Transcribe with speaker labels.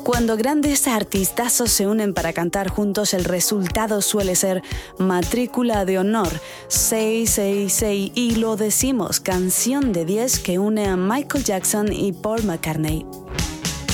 Speaker 1: Cuando grandes artistazos se unen para cantar juntos, el resultado suele ser matrícula de honor 666 y lo decimos, canción de 10 que une a Michael Jackson y Paul McCartney.